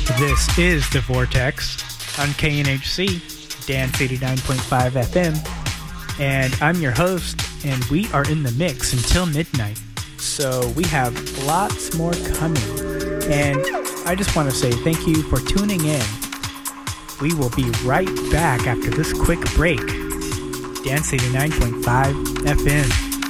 This is The Vortex on KNHC, Dance 89.5 FM, and I'm your host, and we are in the mix until midnight. So we have lots more coming, and I just want to say thank you for tuning in. We will be right back after this quick break. Dance 89.5 FM.